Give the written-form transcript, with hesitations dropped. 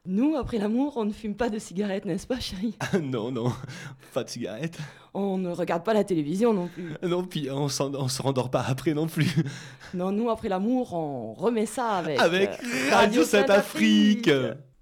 Nous, après l'amour, on ne fume pas de cigarettes, n'est-ce pas, chérie? Non, non, pas de cigarette. On ne regarde pas la télévision non plus. Non, puis on se rendort pas après non plus. Non, nous, après l'amour, on remet ça avec Avec Radio Radio Sainte-Afrique. Sainte-Afrique.